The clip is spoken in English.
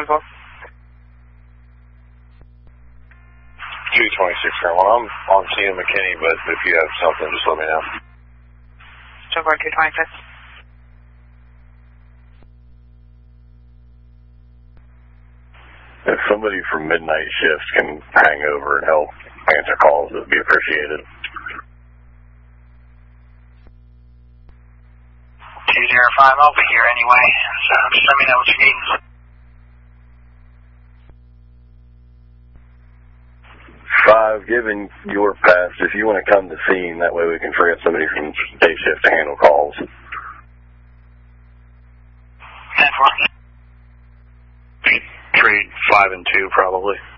10-4. 226, Grandma. I'm on scene in McKinney, but if you have something, just let me know. 10-4, 226. If somebody from midnight shifts can hang over and help answer calls, it would be appreciated. 205, I'll be here anyway, so just let me know what you need. 5, given your past, if you want to come to scene, that way we can forget somebody from day shift to handle calls. 10-4. Trade 5 and 2 probably.